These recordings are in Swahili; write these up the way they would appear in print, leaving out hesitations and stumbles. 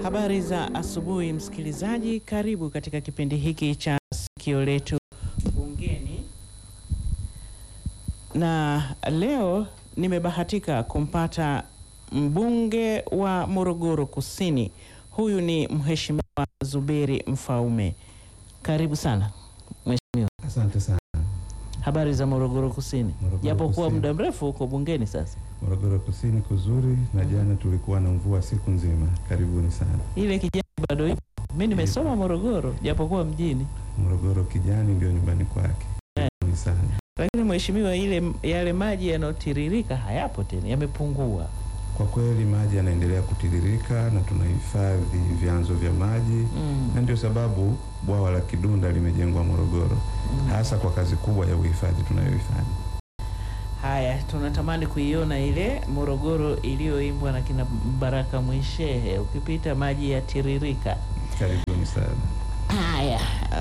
Habari za asubuhi msikilizaji, karibu katika kipindi hiki cha sikio letu bungeni. Na leo nimebahatika kumpata mbunge wa Morogoro Kusini. Huyu ni Mheshimiwa Zuberi Mfaume. Karibu sana Mheshimiwa. Asante sana. Habari za Morogoro Kusini? Japo kuwa muda mrefu huko bungeni sasa. Morogoro Kusini kuzuri na jana tulikuwa na mvua siku nzima. Karibuni sana. Ile kijani bado ipo. Mimi nimesoma Morogoro japo kuwa mjini. Morogoro kijani ndio nyumbani kwake. Karibuni sana. Lakini Mheshimiwa, yale maji yanotiririka hayapo tena, yamepungua. Kwa kweli maji yanaendelea kutiririka na tunahifadhi vyanzo vya maji na ndio sababu bwawa la Kidunda limejengwa Morogoro hasa kwa kazi kubwa ya uhifadhi tunayoifanya. Haya, tunatamani kuiona ile Morogoro iliyoimbwa na kina Baraka Mwishehe, ukipita maji yatiririka. Karibuni sana. Haya,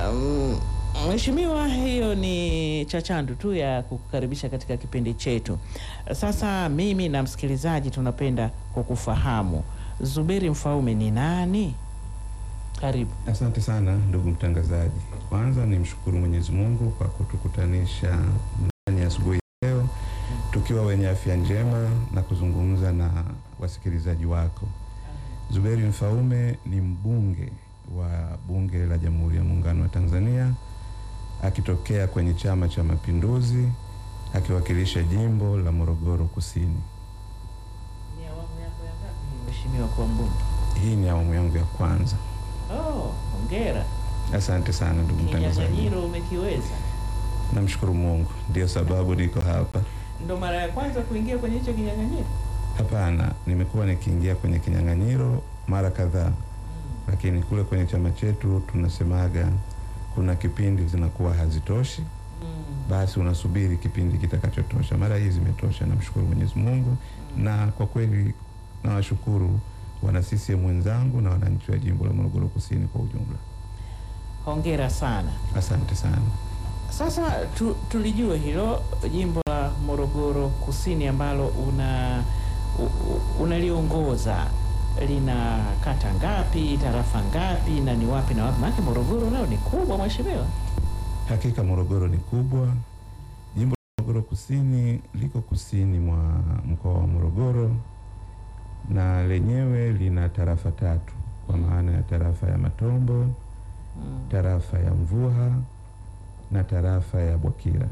Mheshimiwa, hiyo ni chachandu tu ya kukukaribisha katika kipindi chetu. Sasa mimi na msikilizaji tunapenda kukufahamu. Zuberi Mfaume ni nani? Karibu. Asante sana ndugu mtangazaji. Kwanza nimshukuru Mwenyezi Mungu kwa kutukutanisha ndani ya asubuhi leo tukiwa wenye afya njema na kuzungumza na wasikilizaji wako. Zuberi Mfaume ni mbunge wa Bunge la Jamhuri ya Muungano wa Tanzania akitokea kwenye Chama cha Mapinduzi akiwakilisha jimbo la Morogoro Kusini. Ni awamu yako ya ngapi Mheshimiwa kwa mbunge? Hii ni awamu yangu ya kwanza. Oh, hongera. Asante sana ndugu mtangazaji. Kinyang'anyiro umekiweza. Namshukuru Mungu, ndio sababu niko hapa. Ndo mara ya kwanza kuingia kwenye hicho kinyang'anyiro? Hapana, nimekuwa nikiingia kwenye kinyang'anyiro mara kadhaa. Lakini kule kwenye chama chetu tunasemaga kuna kipindi zinakuwa hazitoshi. Basi unasubiri kipindi kitakachotosha. Mara hizi zimetosha, namshukuru Mwenyezi Mungu. Na kwa kweli nawashukuru wana CCM wenzangu na wananchi wa jimbo la Morogoro Kusini kwa ujumla. Hongera sana. Asante sana. Sasa tulijue hilo jimbo la Morogoro Kusini ambalo unaliongoza lina kata ngapi, tarafa ngapi na ni wapi na wapi? Maana Morogoro nao ni kubwa Mheshimiwa. Hakika Morogoro ni kubwa. Jimbo la Morogoro Kusini liko kusini mwa mkoa wa Morogoro na lenyewe lina tarafa tatu kwa maana ya tarafa ya Matombo, tarafa ya Mvuha na tarafa ya Bwakila.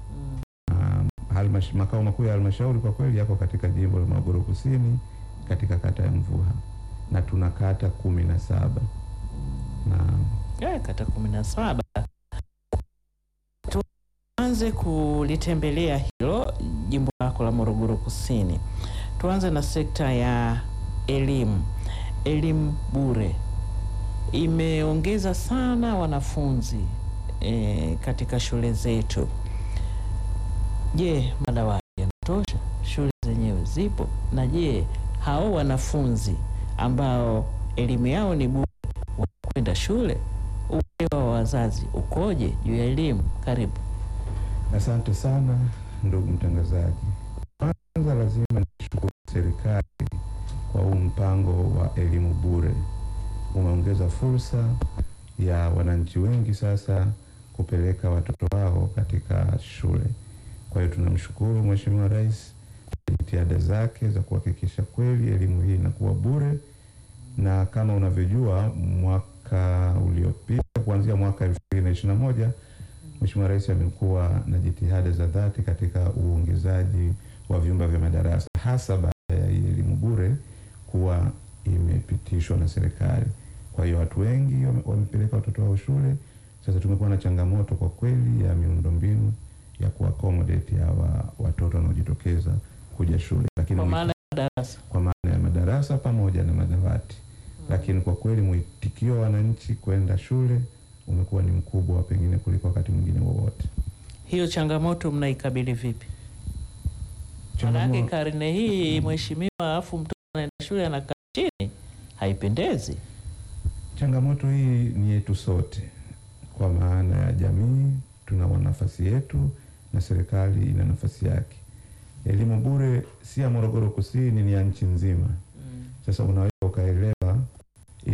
Makao makuu ya halmashauri kwa kweli yako katika jimbo la Morogoro Kusini katika kata ya Mvuha na tuna kata 17. Na kata 17. Tuanze kulitembelea hilo jimbo lako la Morogoro Kusini. Tuanze na sekta ya elimu. Elimu bure imeongeza sana wanafunzi katika shule zetu. Je, madawati yanatosha? Shule zenyewe zipo? Na je, hao wanafunzi ambao elimu yao ni bure kwenda shule, uelewa wa wazazi ukoje juu ya elimu? Karibu. Asante sana ndugu mtangazaji. Kwanza lazima nishukuru serikali kwa huu mpango wa elimu bure. Umeongeza fursa ya wananchi wengi sasa kupeleka watoto wao katika shule. Kwa hiyo tunamshukuru Mheshimiwa Rais kwa jitihada zake za kuhakikisha kweli elimu hii inakuwa bure. Na kama unavyojua mwaka uliopita kuanzia mwaka 2021 Mheshimiwa Rais amekuwa na jitihada za dhati katika uongezaji wa vyumba vya madarasa hasa baada ya elimu bure kuwa imepitishwa na serikali. Kwa hiyo watu wengi wamepeleka watoto wao shule. Sasa tumekuwa na changamoto kwa kweli ya miundombinu ya kuaccommodate hawa watoto wanaojitokeza kuja shule. Lakini kwa maana ya madarasa, kwa maana ya madarasa pamoja na madawati. Lakini kwa kweli mwitikio wa wananchi kwenda shule umekuwa ni mkubwa pengine kuliko wakati mwingine wowote. Hiyo changamoto mnaikabili vipi? Maana karne hii Mheshimiwa, afu mtoto anaenda shule anakaa chini, haipendezi. Changamoto hii ni yetu sote. Kwa maana ya jamii tuna nafasi yetu na serikali ina nafasi yake. Elimu bure si ya Morogoro Kusini, ni ya nchi nzima. Sasa unaweza ukaelewa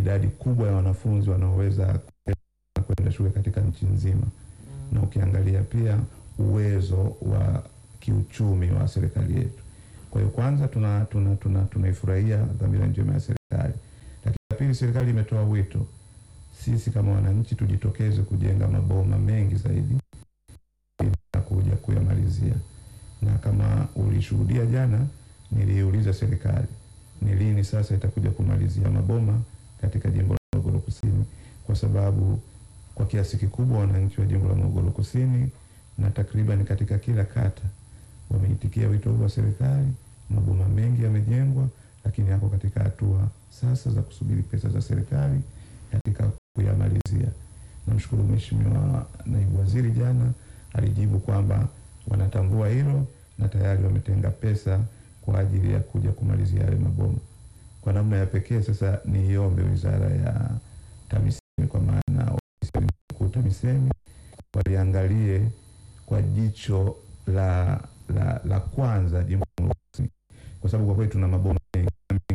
idadi kubwa ya wanafunzi wanaoweza kwenda shule katika nchi nzima. Na ukiangalia pia uwezo wa kiuchumi wa serikali yetu. Kwa hiyo kwanza tunaifurahia dhamira njema ya serikali. Lakini pili, serikali imetoa wito sisi kama wananchi tujitokeze kujenga maboma mengi zaidi na kuja kuyamalizia. Na kama ulishuhudia jana, niliuliza serikali ni lini sasa itakuja kumalizia maboma katika jimbo la Morogoro Kusini, kwa sababu kwa kiasi kikubwa wananchi wa jimbo la Morogoro Kusini na takriban katika kila kata wameitikia wito wa serikali. Maboma mengi yamejengwa, lakini yako katika hatua sasa za kusubiri pesa za serikali katika kuyamalizia. Namshukuru Mheshimiwa Naibu Waziri jana alijibu kwamba wanatambua hilo na tayari wametenga pesa kwa ajili ya kuja kumalizia yale maboma. Kwa namna ya pekee sasa niombe Wizara ya TAMISEMI, kwa maana ofisi ya TAMISEMI, waliangalie kwa jicho la kwanza jimbo la Kusini, kwa sababu kwa kweli tuna maboma mengi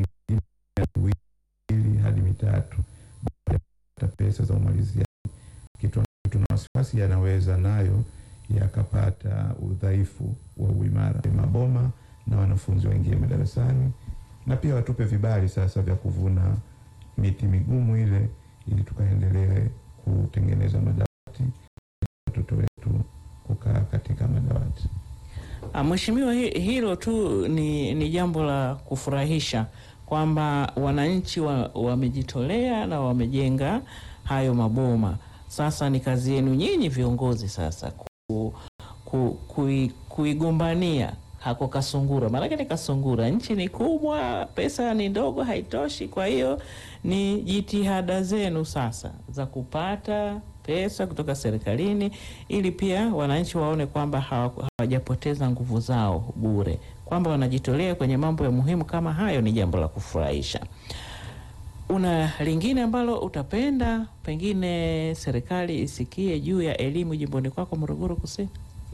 hadi mitatu ya pesa za umalizia, kitu tuna wasiwasi yanaweza nayo yakapata udhaifu wa uimara maboma na wanafunzi waingie madarasani, na pia watupe vibali sasa vya kuvuna miti migumu ile, ili tukaendelee kutengeneza madawati watoto wetu kukaa katika madawati. Mheshimiwa, hilo tu ni jambo la kufurahisha kwamba wananchi wamejitolea na wamejenga hayo maboma. Sasa ni kazi yenu nyinyi viongozi sasa kuigombania hako kasungura. Maana ni kasungura, nchi ni kubwa, pesa ni ndogo, haitoshi. Kwa hiyo ni jitihada zenu sasa za kupata pesa kutoka serikalini, ili pia wananchi waone kwamba hawajapoteza nguvu zao bure, kwamba wanajitolea kwenye mambo ya muhimu kama hayo. Ni jambo la kufurahisha. Una lingine ambalo utapenda pengine serikali isikie juu ya elimu jimboni kwako Morogoro Kusini?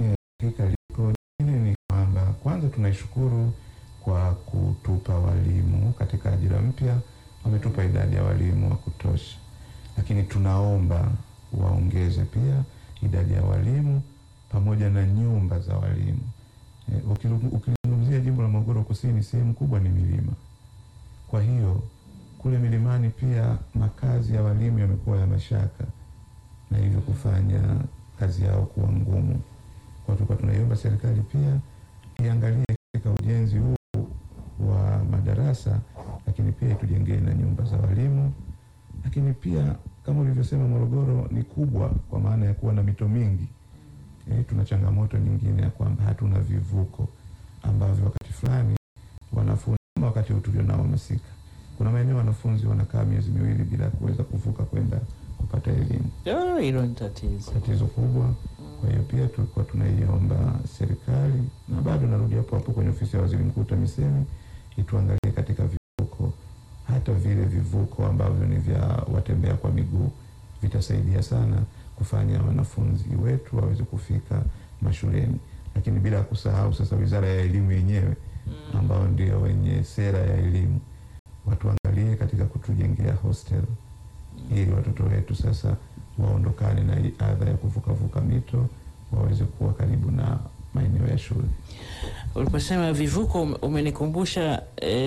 Ni kwamba kwanza tunaishukuru kwa kutupa walimu katika ajira mpya, wametupa idadi ya walimu wa kutosha, lakini tunaomba waongeze pia idadi ya walimu pamoja na nyumba za walimu. Ukizungumzia jimbo la Morogoro Kusini, sehemu kubwa ni milima. Kwa hiyo kule milimani pia makazi ya walimu yamekuwa ya mashaka, na hivyo kufanya kazi yao kuwa ngumu. Kwa hiyo tunaiomba serikali pia iangalie katika ujenzi huu wa madarasa, lakini pia itujengee na nyumba za walimu. Lakini pia kama ulivyosema, Morogoro ni kubwa kwa maana ya kuwa na mito mingi. Tuna changamoto nyingine ya kwamba hatuna vivuko ambavyo wakati fulani wanafunzi, wakati tulio nao masika, kuna maeneo wanafunzi wanakaa miezi miwili bila kuweza kuvuka kwenda kupata elimu. Hilo ni tatizo kubwa. Kwa hiyo pia tulikuwa tunaiomba serikali, na bado narudi hapo kwenye ofisi ya Waziri Mkuu TAMISEMI, ituangalie katika vivuko, hata vile vivuko ambavyo ni vya watembea kwa miguu, vitasaidia sana kufanya wanafunzi wetu waweze kufika mashuleni. Lakini bila kusahau sasa Wizara ya Elimu yenyewe ambao ndio wenye sera ya elimu, watuangalie katika kutujengea hostel ili watoto wetu sasa waondokane na adha ya kuvuka mito, waweze kuwa karibu na maeneo ya shule. Uliposema vivuko umenikumbusha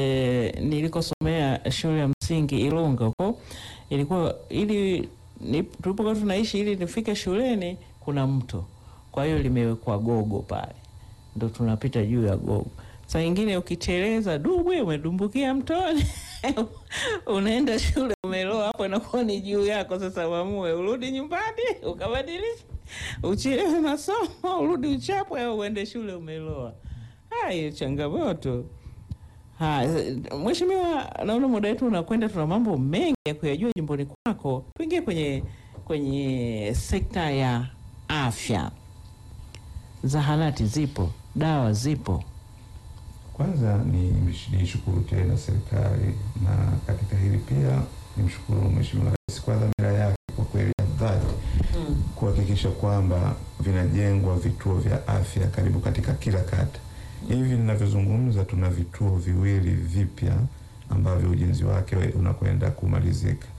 nilikosomea shule ya msingi Ilunga huko. Ilikuwa tulipokuwa tunaishi, ili nifike shuleni kuna mto. Kwa hiyo limewekwa gogo pale. Ndio tunapita juu ya gogo. Saa nyingine ukiteleza dubwe umedumbukia mtoni. Unaenda shule umeloa, hapo inakuwa ni juu yako. Sasa uamue urudi nyumbani ukabadilisha, uchelewe masomo, urudi uchapwe, au uende shule umeloa. Hai changamoto. Mheshimiwa, naona muda wetu unakwenda, tuna mambo mengi ya kuyajua jimboni kwako. Tuingie kwenye sekta ya afya. Zahanati zipo, dawa zipo. Kwanza nishukuru tena serikali, na katika hili pia nimshukuru Mheshimiwa Rais kwa dhamira yake kwa kweli ya dhati kuhakikisha kwamba vinajengwa vituo vya afya karibu katika kila kata. Hivi ninavyozungumza tuna vituo viwili vipya ambavyo ujenzi wake unakwenda kumalizika.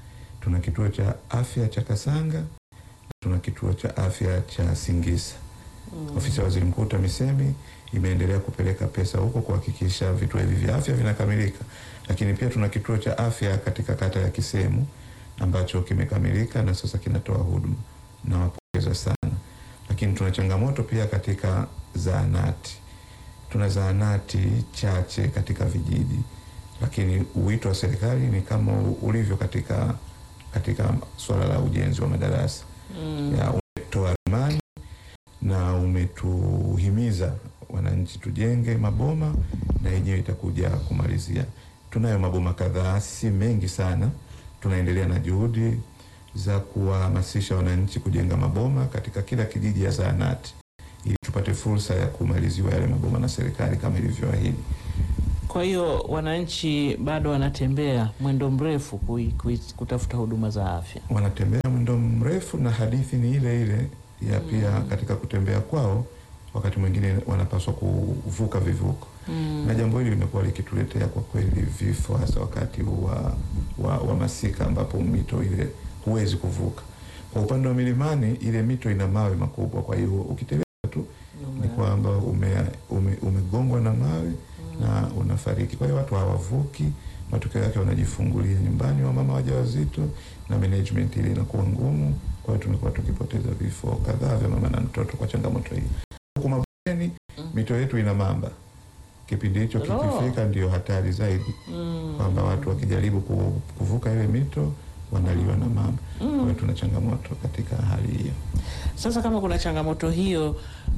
tuna kituo cha afya cha Kasanga, tuna kituo cha afya cha Singisa. Ofisi ya Waziri Mkuu TAMISEMI imeendelea kupeleka pesa huko kuhakikisha vituo hivi vya afya vinakamilika. Lakini pia tuna kituo cha afya katika kata ya Kisemu ambacho kimekamilika na sasa kinatoa huduma. Nawapongeza sana. Lakini tuna changamoto pia katika zahanati. Tuna zahanati chache katika vijiji. Lakini wito wa serikali ni kama ulivyo katika swala la ujenzi wa madarasa. Ya umetoa imani na umetuhimiza wananchi tujenge maboma na yenyewe itakuja kumalizia. Tunayo maboma kadhaa, si mengi sana. Tunaendelea na juhudi za kuhamasisha wananchi kujenga maboma katika kila kijiji ya zahanati ili tupate fursa ya kumaliziwa yale maboma na serikali kama ilivyoahidi. Kwa hiyo wananchi bado wanatembea mwendo mrefu kutafuta huduma za afya. Wanatembea mwendo mrefu na hadithi ni ile ile ya pia katika kutembea kwao wakati mwingine wanapaswa kuvuka vivuko. Na jambo hili limekuwa likituletea kwa kweli vifo, hasa wakati wa masika ambapo mito ile huwezi kuvuka. Kwa upande wa milimani ile mito ina mawe makubwa, kwa hiyo ukitembea tu ni kwamba umegongwa na mawe na unafariki. Kwa hiyo watu hawavuki, matokeo yake wanajifungulia nyumbani wa mama wajawazito na management ile inakuwa ngumu. Kwa hiyo tumekuwa tukipoteza vifo kadhaa vya mama na mtoto kwa changamoto hii. Huko mabweni mito yetu ina mamba. Kipindi hicho kikifika ndio hatari zaidi. Kwamba watu wakijaribu kuvuka ile mito wanaliwa na mamba. Kwa hiyo tuna changamoto katika hali hiyo. Sasa kama kuna changamoto hiyo,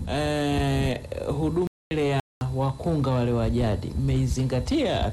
huduma ile ya wakunga wale wa jadi mmeizingatia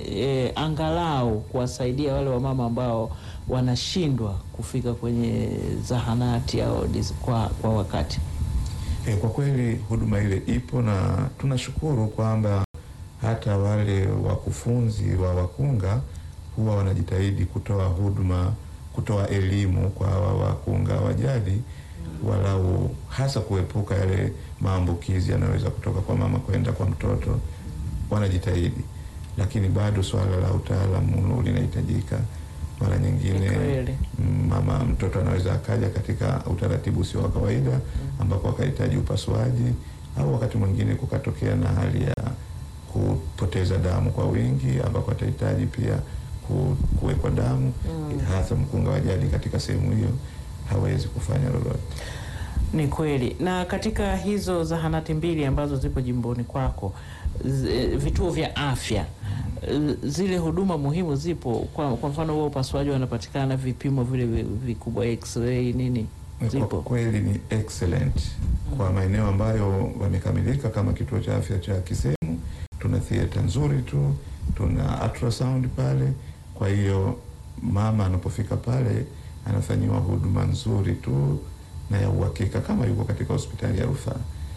angalau kuwasaidia wale wamama ambao wanashindwa kufika kwenye zahanati au kwa wakati? Kwa kweli huduma ile ipo na tunashukuru kwamba hata wale wakufunzi wa wakunga huwa wanajitahidi kutoa huduma, kutoa elimu kwa wakunga wa jadi, walau hasa kuepuka yale maambukizi yanayoweza kutoka kwa mama kwenda kwa mtoto. Wanajitahidi, lakini bado swala la utaalamu linahitajika. Mara nyingine mama mtoto anaweza akaja katika utaratibu usio wa kawaida ambapo akahitaji upasuaji, au wakati mwingine kukatokea na hali ya kupoteza damu kwa wingi ambapo atahitaji pia kuwekwa damu. Hasa mkunga wa jadi katika sehemu hiyo hawezi kufanya lolote. Ni kweli. Na katika hizo zahanati mbili ambazo zipo jimboni kwako, vituo vya afya, zile huduma muhimu zipo? Kwa mfano huo upasuaji wanapatikana, vipimo vile vikubwa, x-ray nini, zipo? Kwa kweli ni excellent. Kwa maeneo ambayo wamekamilika kama kituo cha afya cha Kisemu, tuna theater nzuri tu, tuna ultrasound pale. Kwa hiyo mama anapofika pale anafanyiwa huduma nzuri tu na ya uhakika kama yuko katika hospitali ya rufaa.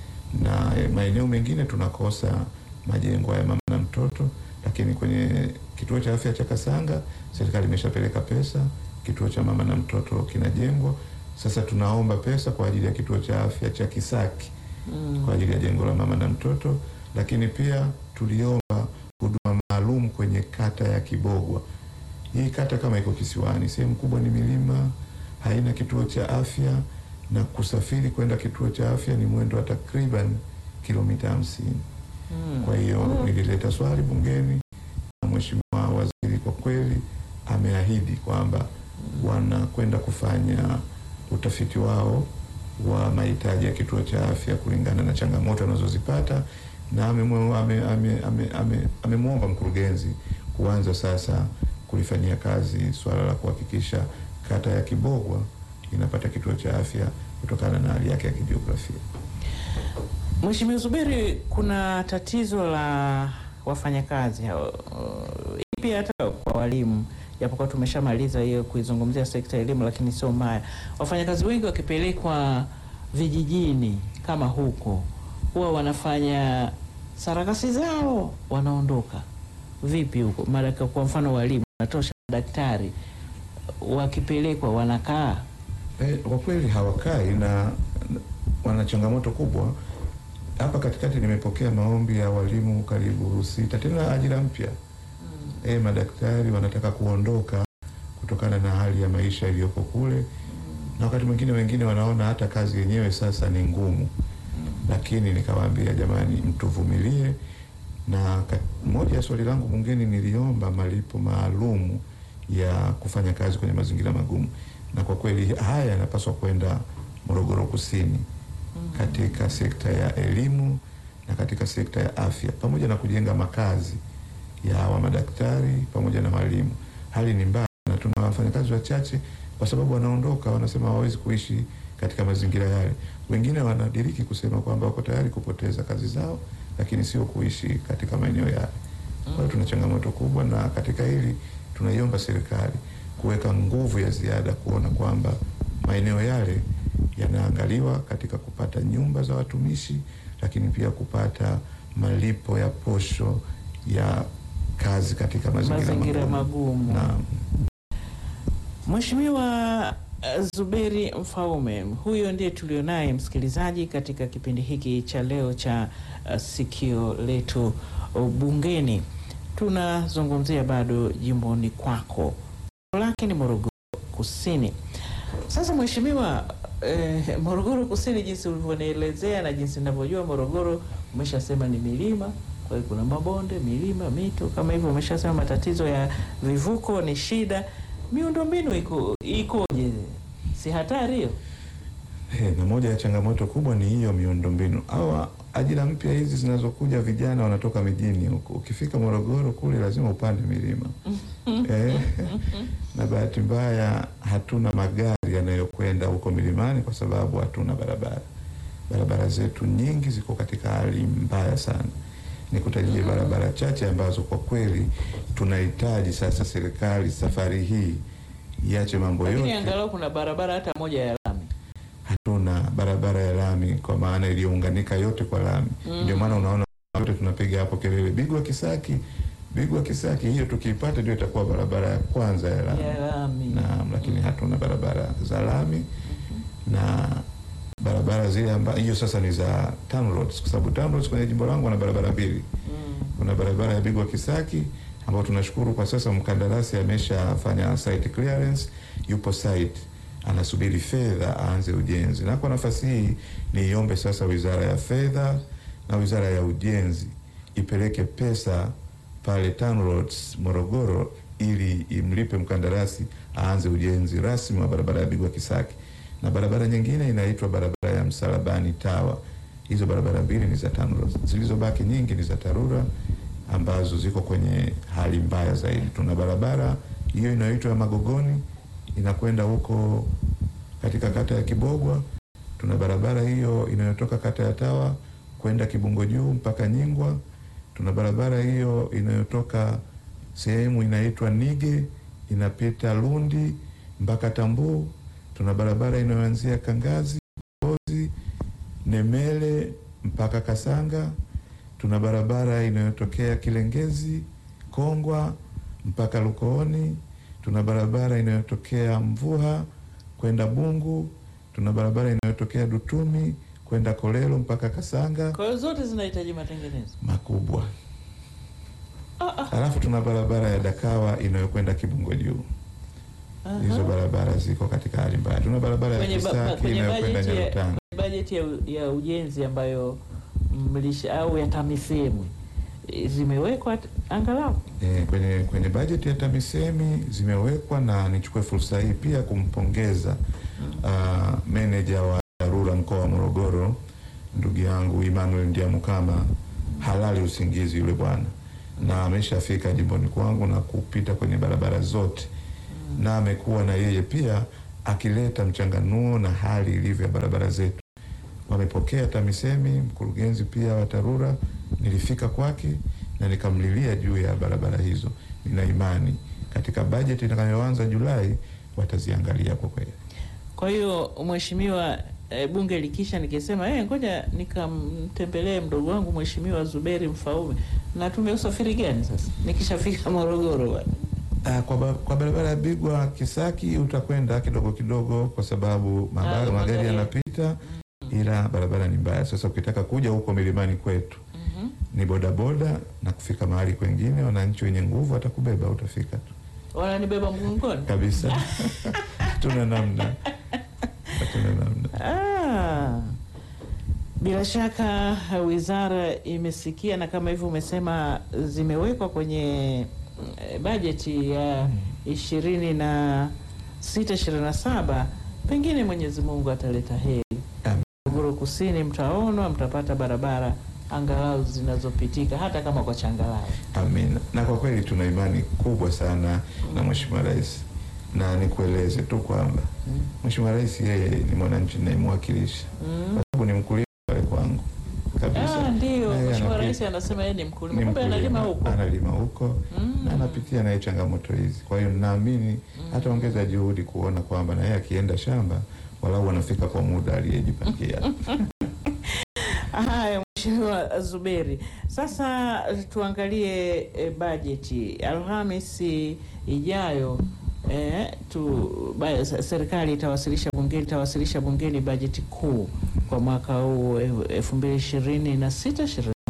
Na maeneo mengine tunakosa majengo ya mama na mtoto, lakini kwenye kituo cha afya cha Kasanga serikali imeshapeleka pesa, kituo cha mama na mtoto kinajengwa. Sasa tunaomba pesa kwa ajili ya kituo cha afya cha Kisaki kwa ajili ya jengo la mama na mtoto, lakini pia tuliomba huduma maalum kwenye kata ya Kibogwa. Hii kata kama iko kisiwani, sehemu kubwa ni milima, haina kituo cha afya, na kusafiri kwenda kituo cha afya ni mwendo wa takriban kilomita 50. Kwa hiyo nilileta swali bungeni na Mheshimiwa Waziri kwa kweli ameahidi kwamba wanakwenda kufanya utafiti wao wa mahitaji ya kituo cha afya kulingana na changamoto wanazozipata, na amemwomba mkurugenzi kuanza sasa kulifanyia kazi swala la kuhakikisha kata ya Kibogwa inapata kituo cha afya kutokana na hali yake ya kijiografia. Mheshimiwa Zuberi, kuna tatizo la wafanyakazi hao, pia hata kwa walimu, japokuwa tumeshamaliza hiyo kuizungumzia sekta ya elimu, lakini sio mbaya. Wafanyakazi wengi wakipelekwa vijijini kama huko, huwa wanafanya sarakasi zao wanaondoka. Vipi huko? Mara kwa mfano walimu wanatosha, daktari wakipelekwa wanakaa? Kwa kweli hawakai na wana changamoto kubwa. Hapa katikati nimepokea maombi ya walimu karibu 6, tena ajira mpya. Madaktari wanataka kuondoka kutokana na hali ya maisha iliyoko kule, na wakati mwingine wengine wanaona hata kazi yenyewe sasa ni ngumu. Lakini nikawaambia jamani, mtuvumilie. Na moja ya swali langu bungeni niliomba malipo maalumu ya kufanya kazi kwenye mazingira magumu, na kwa kweli haya yanapaswa kwenda Morogoro Kusini katika sekta ya elimu na katika sekta ya afya, pamoja na kujenga makazi ya hawa madaktari pamoja na walimu. Hali ni mbaya na tuna wafanyakazi wachache, kwa sababu wanaondoka, wanasema hawawezi kuishi katika mazingira yale. Wengine wanadiriki kusema kwamba wako tayari kupoteza kazi zao, lakini sio kuishi katika maeneo yale. Kwa hiyo tuna changamoto kubwa, na katika hili tunaiomba serikali kuweka nguvu ya ziada kuona kwamba maeneo yale yanaangaliwa katika kupata nyumba za watumishi, lakini pia kupata malipo ya posho ya kazi katika mazingira magumu. Na Mheshimiwa Zuberi Mfaume, huyo ndiye tulionaye msikilizaji katika kipindi hiki cha leo cha Sikio Letu Bungeni. Tunazungumzia bado jimboni kwako, lake ni Morogoro Kusini. Sasa Mheshimiwa, Morogoro Kusini, jinsi ulivyonielezea na jinsi ninavyojua Morogoro, umeshasema ni milima, kwa hiyo kuna mabonde, milima, mito kama hivyo. Umeshasema matatizo ya vivuko ni shida. Miundombinu ikoje? Si hatari hiyo? Na moja ya changamoto kubwa ni hiyo miundombinu. Au ajira mpya hizi zinazokuja, vijana wanatoka mijini huko, ukifika Morogoro kule lazima upande milima. Na bahati mbaya hatuna magari yanayokwenda huko milimani kwa sababu hatuna barabara. Barabara zetu nyingi ziko katika hali mbaya sana. Nikutajie barabara chache ambazo kwa kweli tunahitaji sasa serikali safari hii iache mambo yote. Lakini angalau kuna barabara hata moja ya lami. Hatuna barabara ya lami, kwa maana iliyounganika yote kwa lami. Ndio maana unaona yote tunapiga hapo kelele Bigwa Kisaki, Bigwa Kisaki. Hiyo tukiipata ndio itakuwa barabara ya kwanza ya lami. Na lakini hatuna barabara za lami. Na barabara zile hiyo sasa ni za TANROADS, kwa sababu TANROADS kwenye jimbo langu wana barabara mbili. Kuna barabara ya Bigwa Kisaki ambayo tunashukuru kwa sasa mkandarasi ameshafanya site clearance, yupo site anasubiri fedha aanze ujenzi. Na kwa nafasi hii niombe sasa Wizara ya Fedha na Wizara ya Ujenzi ipeleke pesa pale TANROADS Morogoro ili imlipe mkandarasi aanze ujenzi rasmi wa barabara ya Bigwa Kisaki. Na barabara nyingine inaitwa barabara ya Msalabani Tawa. Hizo barabara mbili ni za TANROADS. Zilizobaki nyingi ni za TARURA ambazo ziko kwenye hali mbaya zaidi. Tuna barabara hiyo inaitwa Magogoni, inakwenda huko katika kata ya Kibogwa. Tuna barabara hiyo inayotoka kata ya Tawa kwenda Kibungo Juu mpaka Nyingwa. Tuna barabara hiyo inayotoka sehemu inaitwa Nige inapita Lundi mpaka Tambu. Tuna barabara inayoanzia Kangazi, Bozi, Nemele mpaka Kasanga. Tuna barabara inayotokea Kilengezi, Kongwa mpaka Lukooni. Tuna barabara inayotokea Mvuha kwenda Bungu. Tuna barabara inayotokea Dutumi kwenda Kolelo mpaka Kasanga. Kwa hiyo zote zinahitaji matengenezo makubwa. Alafu tuna barabara ya Dakawa inayokwenda Kibungo Juu. Hizo barabara ziko katika hali mbaya. Tuna barabara ya Kisaki inayokwenda Nyarutanga. Bajeti ya ujenzi ambayo au ya TAMISEMI zimewekwa angalau? Kwenye bajeti ya TAMISEMI zimewekwa, na nichukue fursa hii pia kumpongeza meneja wa TARURA mkoa wa Morogoro, ndugu yangu Emmanuel Ndiamukama, halali usingizi yule bwana. Na ameshafika jimboni kwangu na kupita kwenye barabara zote. Na amekuwa na yeye pia akileta mchanganuo na hali ilivyo ya barabara zetu. Wamepokea TAMISEMI, mkurugenzi pia wa TARURA, nilifika kwake na nikamlilia juu ya barabara hizo. Nina imani katika bajeti itakayoanza Julai wataziangalia kwa kweli. Kwa hiyo Mheshimiwa, bunge likisha nikisema ngoja nikamtembelee mdogo wangu Mheshimiwa Zuberi Mfaume, na tumeusafiri gani sasa nikishafika Morogoro bwana? Kwa barabara ya Bigwa Kisaki utakwenda kidogo kidogo kwa sababu magari yanapita, ila barabara ni mbaya. Sasa ukitaka kuja huko milimani kwetu ni bodaboda, na kufika mahali kwengine wananchi wenye nguvu watakubeba, utafika tu. wananibeba mgongoni kabisa. Hatuna namna. Bila shaka wizara imesikia, na kama hivyo umesema zimewekwa kwenye bajeti ya 26-27, pengine Mwenyezi Mungu ataleta heri. Morogoro Kusini mtaona, mtapata barabara angalau zinazopitika hata kama kwa changarawe. Amina. Na kwa kweli tuna imani kubwa sana na Mheshimiwa Rais, na nikueleze tu kwamba Mheshimiwa Rais yeye ni mwananchi ninayemwakilisha, kwa sababu ni mkulima pale kwangu kabisa. Ndio Mheshimiwa Rais anasema yeye ni mkulima, kumbe analima huko na anapitia naye changamoto hizi. Kwa hiyo naamini ataongeza juhudi kuona kwamba na yeye akienda shamba walau wanafika kwa muda aliyejipangia. Haya, Mheshimiwa Zuberi, sasa tuangalie bajeti. Alhamisi ijayo serikali itawasilisha bungeni bajeti kuu kwa mwaka huu 2026-27.